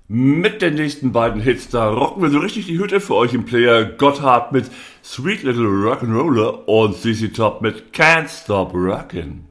Mit den nächsten beiden Hits, da rocken wir so richtig die Hütte für euch im Player. Gotthard mit Sweet Little Rock'n'Roller und ZZ Top mit Can't Stop Rockin'.